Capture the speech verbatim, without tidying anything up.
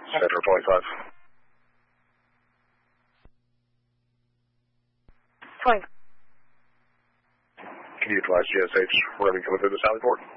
Center twenty-five. twenty. Can you advise G S H Remy coming through the Sally Port?